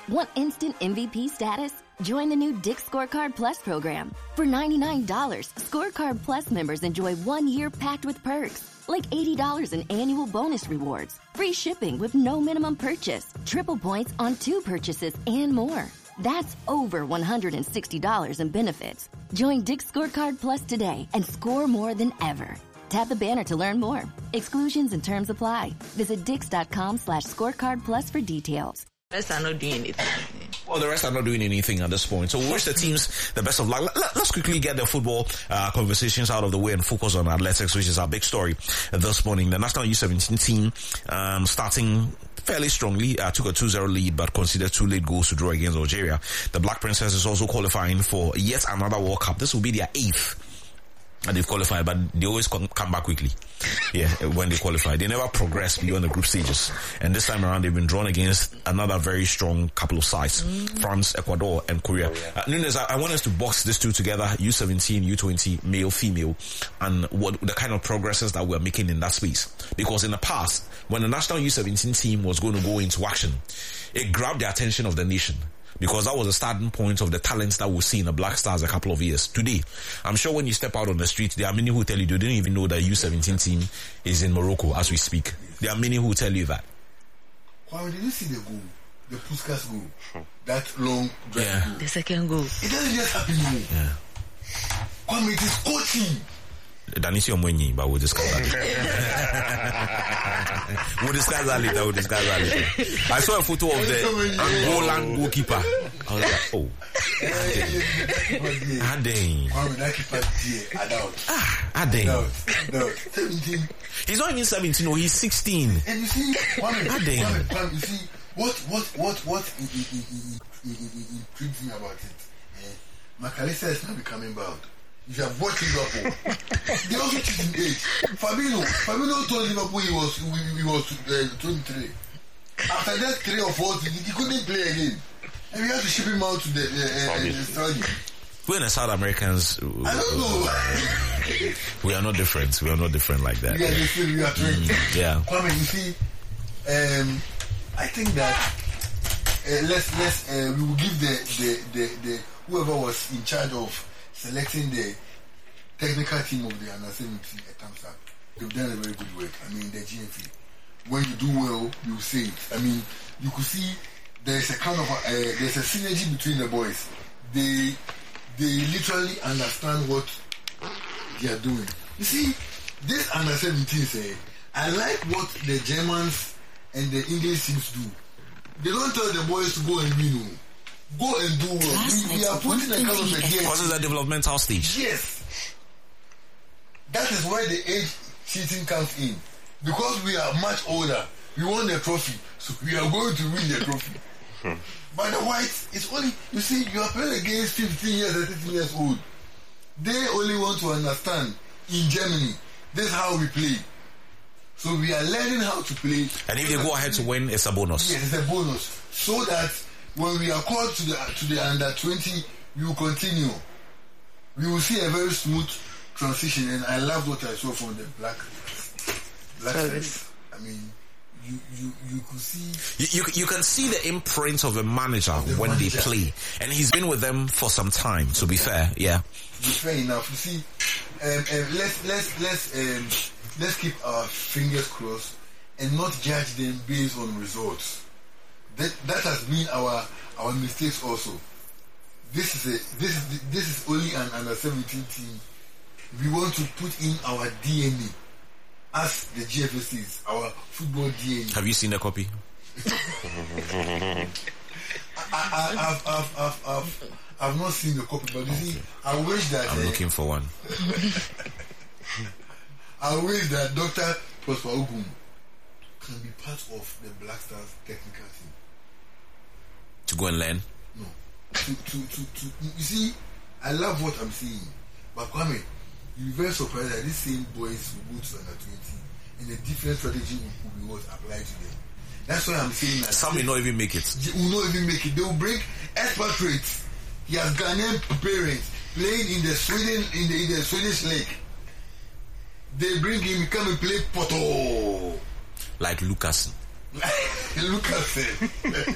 Want instant MVP status? Join the new Dick's Scorecard Plus program. For $99, Scorecard Plus members enjoy 1 year packed with perks, like $80 in annual bonus rewards, free shipping with no minimum purchase, triple points on 2 purchases, and more. That's over $160 in benefits. Join Dick's Scorecard Plus today and score more than ever. Tap the banner to learn more. Exclusions and terms apply. Visit dix.com/scorecard plus for details. The rest are not doing anything. Well, the rest are not doing anything at this point. So we wish the teams the best of luck. Let's quickly get the football conversations out of the way and focus on athletics, which is our big story this morning. The National U17 team starting fairly strongly, took a 2-0 lead, but considered 2 late goals to draw against Algeria. The Black Princess is also qualifying for yet another World Cup. This will be their 8th. And they've qualified, but they always come back quickly. Yeah, when they qualify. They never progress beyond the group stages. And this time around, they've been drawn against another very strong couple of sides. France, Ecuador, and Korea. Nunes, I want us to box these two together, U17, U20, male, female, and what the kind of progresses that we're making in that space. Because in the past, when the national U17 team was going to go into action, it grabbed the attention of the nation. Because that was the starting point of the talents that we'll see in the Black Stars a couple of years. Today, I'm sure when you step out on the street, there are many who tell you they didn't even know that U17 team is in Morocco as we speak. There are many who tell you that. Kwame, did you see the goal? The Puskas goal? That long drive goal? The second goal. It doesn't just happen here. Yeah. Kwame, it is coaching. Danisi Omwenyi, but we'll discuss that later. We'll discuss that later. I saw a photo of the Angolan goalkeeper. I was like, oh. Adeng. Kwame, that keeper dear, adult. Adeng. 17. He's not even 17, no, he's 16. And you see, Kwame, Adeng. you see, what intrigues me about it? Macalester is now becoming bald. If you have watched Liverpool, they also cheat in age. Fabinho told Liverpool he was 23. After that 3 or 4 he couldn't play again. And we had to ship him out to the Saudi. We're the South Americans. I don't know. We are not different. We are not different like that. We are different. We are trained. Yeah. Kwame, you see, I think that we will give the whoever was in charge of selecting the technical team of the under-17 a thumbs up. They've done a very good work. I mean, the GFA. When you do well, you say it. I mean, you could see there's a kind of there's a synergy between the boys. They literally understand what they are doing. You see, this under-17 say, I like what the Germans and the English teams do. They don't tell the boys to go and win. Go and do well. We are putting a kind of a game. Because it's a developmental stage. Yes. That is where the age cheating comes in. Because we are much older, we won the trophy, so we are going to win the trophy. But the whites, it's only, you see, you are playing against 15 years and 13 years old. They only want to understand, in Germany, this is how we play. So we are learning how to play. And if they go ahead to win, it's a bonus. Yes, it's a bonus. So that when we are called to the under 20, we will continue. We will see a very smooth transition, and I love what I saw from the black service. I mean, you could see you can see the imprint of a manager when they play, and he's been with them for some time. To be fair, yeah. To be fair enough, you see, let's keep our fingers crossed and not judge them based on results. That has been our mistakes also. This is only an under 17 team. We want to put in our DNA as the GFSCs, our football DNA. Have you seen the copy? I've not seen the copy, but you see, I wish that I'm looking for one. I wish that Dr. Prosper Ogum can be part of the Black Stars technical team. To go and learn? No. To you see, I love what I'm seeing. But Kwame, you'll be very surprised that these same boys will go to under 20 and a different strategy will be what applied to them. That's why I'm saying that some will not even make it. Will not even make it. They will bring expatriates. He has Ghanaian parents playing in the Sweden in the Swedish league. They bring him, come and play Porto. Like Lucas. Lucas said.